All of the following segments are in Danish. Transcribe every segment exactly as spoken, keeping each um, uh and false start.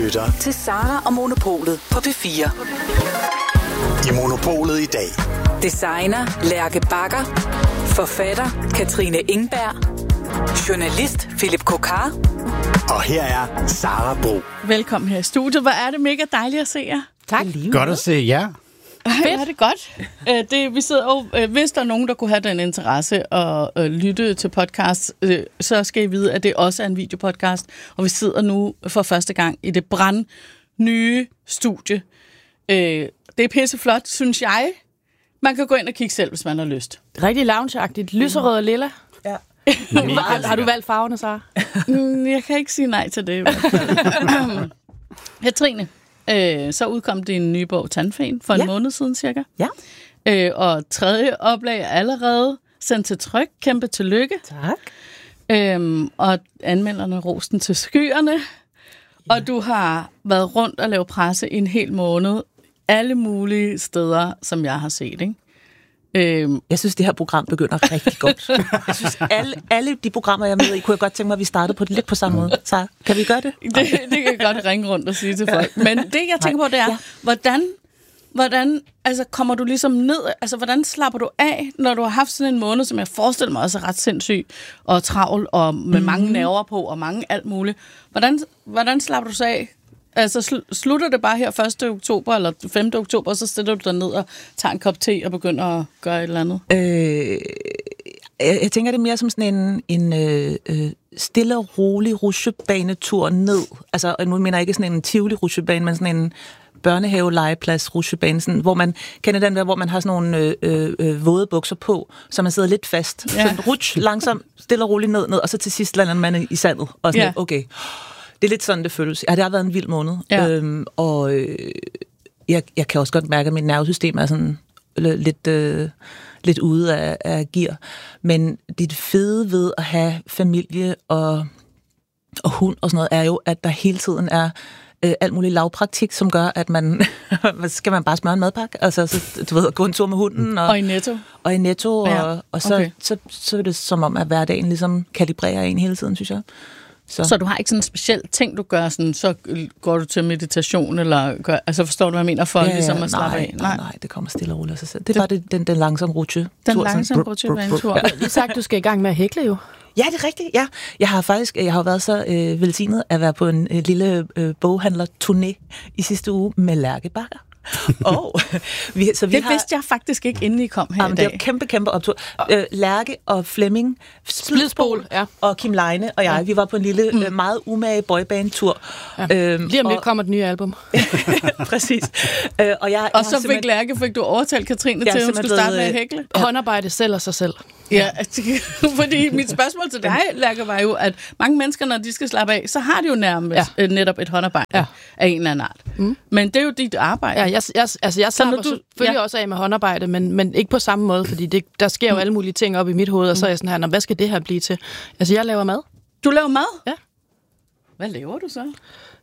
lytter til Sara og Monopolet på P fire. I Monopolet i dag. Designer Lærke Bagger. Forfatter Katrine Ingberg. Journalist Philip Kokar. Og her er Sara Bro. Velkommen her i studiet. Hvor er det mega dejligt at se jer. Tak. Godt at se jer. Ej, er det godt. Æ, det, vi sidder, og, øh, hvis der er nogen, der kunne have den interesse at øh, lytte til podcast, øh, så skal I vide, at det også er en videopodcast. Og vi sidder nu for første gang i det brand nye studie. Æ, det er pisseflot, synes jeg. Man kan gå ind og kigge selv, hvis man har lyst. Rigtig loungeagtigt. Lyserød og lilla. Ja. har, har du valgt farverne, Sara? Jeg kan ikke sige nej til det. Katrine, øh, så udkom din nye bog Tandfen for en ja. måned siden cirka. Ja. Øh, og tredje oplag er allerede sendt til tryk. Kæmpe tillykke. Tak. Øhm, og anmelderne rosten til skyerne. Ja. Og du har været rundt og lavet presse i en hel måned. Alle mulige steder, som jeg har set, ikke? Øhm. Jeg synes, det her program begynder rigtig godt. Jeg synes, alle, alle de programmer, jeg er med i, kunne jeg godt tænke mig, at vi startede på det lidt på samme måde. Så kan vi gøre det? Det, det kan jeg godt ringe rundt og sige til folk. Men det, jeg tænker på, det er, ja. hvordan, hvordan altså, kommer du ligesom ned? Altså, hvordan slapper du af, når du har haft sådan en måned, som jeg forestiller mig også er ret sindssyg og travl og med mm-hmm. mange nerver på og mange alt muligt. Hvordan, hvordan slapper du sig af? Altså, sl- slutter det bare her første oktober eller femte oktober, og så stiller du dig ned og tager en kop te og begynder at gøre et eller andet? Øh, jeg, jeg tænker det mere som sådan en, en øh, stille og rolig rutsjebanetur ned. Altså, nu mener jeg ikke sådan en Tivoli-rutsjebane, men sådan en børnehave-legeplads-rutsjebane, sådan, hvor man kender den der, hvor man har sådan nogle øh, øh, våde bukser på, så man sidder lidt fast. Ja. Sådan rutsj, langsomt, stille og roligt ned, ned, og så til sidst lander man i sandet. Og sådan, ja. okay... Det er lidt sådan, det føles. Ja, det har været en vild måned. Ja. Øhm, og øh, jeg, jeg kan også godt mærke, at mit nervesystem er sådan lidt, øh, lidt ude af, af gear. Men det fede ved at have familie og, og hund og sådan noget, er jo, at der hele tiden er øh, alt muligt lavpraktik, som gør, at man skal man bare smøre en madpakke. Altså, så, du ved, gå en tur med hunden. Og, og i Netto. Og i Netto. Ja. Og, og så, okay. så, så, så er det som om, at hverdagen ligesom kalibrerer en hele tiden, synes jeg. Så. så du har ikke sådan en speciel ting, du gør, sådan, så går du til meditation, eller gør, altså forstår du, hvad jeg mener, for ja, ja, ligesom at slappe af? Nej, nej, det kommer stille og roligt af sig selv. Det er bare det, den, den langsomme rutsje. Den langsomme rutsjebanetur. Du har lige sagt, du skal i gang med at hækle jo. Ja, det er rigtigt, ja. Jeg har faktisk jeg har været så øh, velsignet at være på en øh, lille øh, boghandler-turné i sidste uge med Lærke Bagger. Oh, vi, så vi det har, vidste jeg faktisk ikke, inden I kom her jamen, i dag. Det er kæmpe, kæmpe optur. Øh, Lærke og Flemming Splidsbol, ja. og Kim Leine og jeg, ja. vi var på en lille, mm. meget umage boyband-tur. Ja. Øhm, Lige om lidt og... kommer det nye album. Præcis. Øh, og jeg, og jeg så fik simpelthen... Lærke, fik du overtalt Katrine til, at hun skulle starte med at hækle? Ja. Håndarbejde selv og sig selv. Ja, fordi mit spørgsmål til dig, Lærke, var jo, at mange mennesker, når de skal slappe af, så har de jo nærmest ja. netop et håndarbejde ja. af en eller anden art. Mm. Men det er jo dit arbejde. Ja, jeg, jeg, altså jeg slapper du, selvfølgelig ja. også af med håndarbejde, men, men ikke på samme måde, fordi det, der sker jo alle mulige ting op i mit hoved, og så er jeg sådan her, hvad skal det her blive til? Altså, jeg laver mad. Du laver mad? Ja. Hvad laver du så?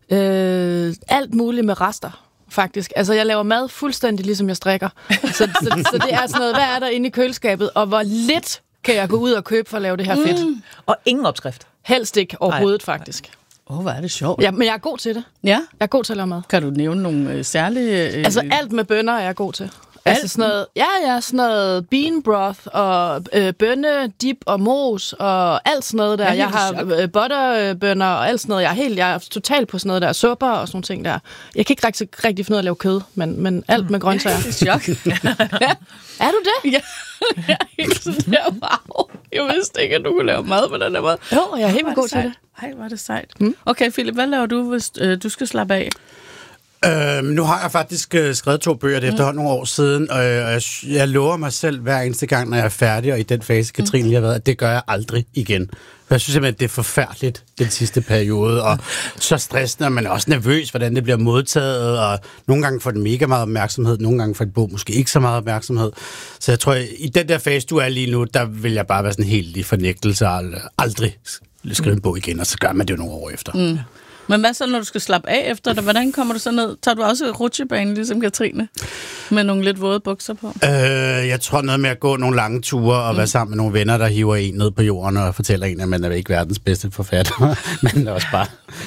Øh, alt muligt med rester. Faktisk. Altså, jeg laver mad fuldstændig ligesom jeg strikker. Så, så, så det er sådan noget, hvad er der inde i køleskabet, og hvor lidt kan jeg gå ud og købe for at lave det her fedt. Mm. Og ingen opskrift? Helst ikke overhovedet, nej, faktisk. Åh, oh, hvor er det sjovt. Ja, men jeg er god til det. Ja? Jeg er god til at lave mad. Kan du nævne nogle øh, særlige... Øh... Altså, alt med bønner er jeg god til. Altså sådan noget, ja, ja, sådan noget bean broth og øh, bønne, dip og mos og alt sådan noget der. Jeg har øh, butterbønner og alt sådan noget. Jeg er helt, jeg er totalt på sådan noget der, supper og sådan nogle ting der. Jeg kan ikke rigtig, rigtig finde ud af at lave kød, men, men alt med grøntsager. Det er chok. Ja. Er du det? Ja, jeg er helt sådan der, wow. Jeg vidste ikke, at du kunne lave mad på den der måde. Jo, jeg er helt god til det. Ej, hvor er det sejt. Mm. Okay, Philip, hvad laver du, hvis øh, du skal slappe af? Øhm, nu har jeg faktisk øh, skrevet to bøger det efterhånden nogle år siden, og øh, jeg, jeg lover mig selv hver eneste gang, når jeg er færdig, og i den fase, Katrine lige har været, at det gør jeg aldrig igen. For jeg synes simpelthen, det er forfærdeligt, den sidste periode, og så stressende, og man er også nervøs, hvordan det bliver modtaget, og nogle gange får det mega meget opmærksomhed, nogle gange får det bog måske ikke så meget opmærksomhed. Så jeg tror, i den der fase, du er lige nu, der vil jeg bare være sådan helt i fornægtelse, og aldrig skrive en bog igen, og så gør man det jo nogle år efter. Mm. Men hvad så, når du skal slappe af efter det? Hvordan kommer du så ned? Tager du også rutsjebanen, ligesom Katrine? Med nogle lidt våde bukser på? Øh, jeg tror noget med at gå nogle lange ture og mm. være sammen med nogle venner, der hiver en ned på jorden og fortæller en, at man er ikke verdens bedste forfatter. Men også bare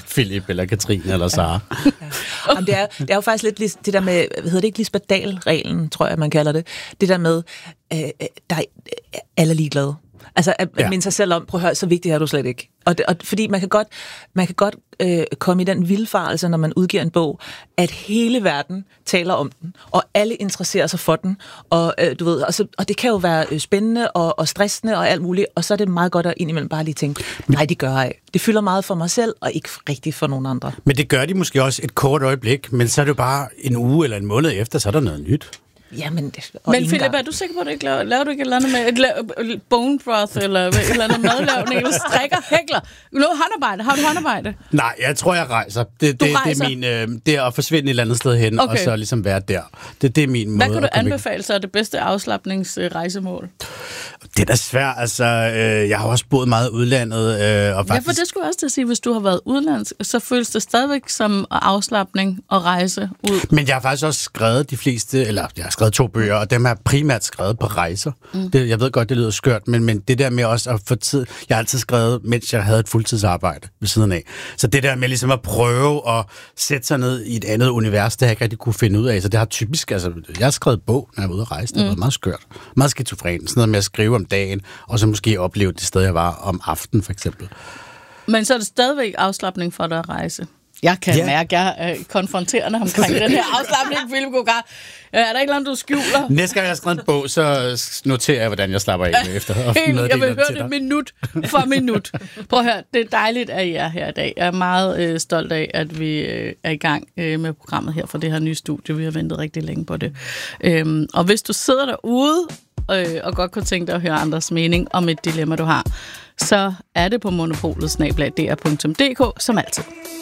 Philip eller Katrine eller Sara. Ja. Jamen, det, er, det er jo faktisk lidt det der med, hvad hedder det ikke, Lisbeth Dahl-reglen, tror jeg, man kalder det. Det der med, øh, der er alle ligeglade. Altså at ja. minde sig selv om, prøv at høre, så vigtigt er du slet ikke. Og, det, og fordi man kan godt, man kan godt øh, komme i den vildfarelse, når man udgiver en bog, at hele verden taler om den, og alle interesserer sig for den, og øh, du ved, og, så, og det kan jo være spændende og, og stressende og alt muligt, og så er det meget godt at indimellem bare lige tænke, nej, det gør jeg. Det fylder meget for mig selv, og ikke rigtigt for nogen andre. Men det gør de måske også et kort øjeblik, men så er det jo bare en uge eller en måned efter, så er der noget nyt. Jamen, det, men Philip, er du sikker på, at du ikke laver, laver du ikke et eller andet med et, la- et bone broth, eller et eller andet madlavning, eller strikker, hækler? Noget håndarbejde? Har du håndarbejde? Nej, jeg tror, jeg rejser. Det, det, rejser? det er min, øh, det er at forsvinde et eller andet sted hen, okay. og så ligesom være der. Det, det er min Hvad måde. Hvad kan du anbefale sig af det bedste afslapningsrejsemål? Det er da svært. Altså, øh, jeg har også boet meget i udlandet. Øh, og faktisk... Ja, for det skulle jeg også til at sige, hvis du har været udlands, så føles det stadigvæk som afslapning og rejse ud. Men jeg har faktisk også skrevet de fleste, eller jeg har skrevet to bøger, og dem har primært skrevet på rejser. Mm. Det, jeg ved godt, det lyder skørt, men, men det der med også at få tid... Jeg har altid skrevet, mens jeg havde et fuldtidsarbejde ved siden af. Så det der med ligesom at prøve at sætte sig ned i et andet univers, det har jeg ikke rigtig kunne finde ud af. Så det har typisk... Altså, jeg har skrevet bog, når jeg var ude at rejse. Det har været mm. meget skørt. Meget skizofren. Sådan noget med at skrive om dagen, og så måske opleve det sted, jeg var om aftenen, for eksempel. Men så er det stadigvæk afslapning for dig at rejse. Jeg kan yeah. mærke, at jeg er konfronterende omkring den her afslapning, Philip Kogar. Er der ikke noget, du skjuler? Næste gang, jeg har skrevet en bog, så noterer jeg, hvordan jeg slapper af efter. Helt, jeg vil høre det minut for minut. Prøv at høre, det er dejligt, at I er her i dag. Jeg er meget øh, stolt af, at vi øh, er i gang øh, med programmet her for det her nye studie. Vi har ventet rigtig længe på det. Øhm, og hvis du sidder derude øh, og godt kunne tænke dig at høre andres mening om et dilemma, du har, så er det på monopolet snabel-a d r punktum d k som altid.